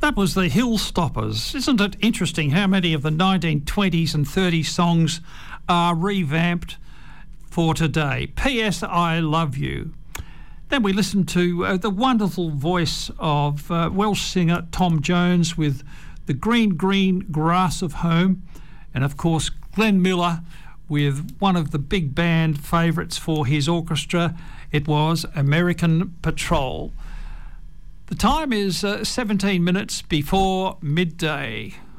That was the Hill Stoppers. Isn't it interesting how many of the 1920s and 30s songs are revamped for today? P.S. I Love You. Then we listened to the wonderful voice of Welsh singer Tom Jones with The Green, Green Grass of Home, and of course Glenn Miller with one of the big band favourites for his orchestra. It was American Patrol. The time is 17 minutes before midday.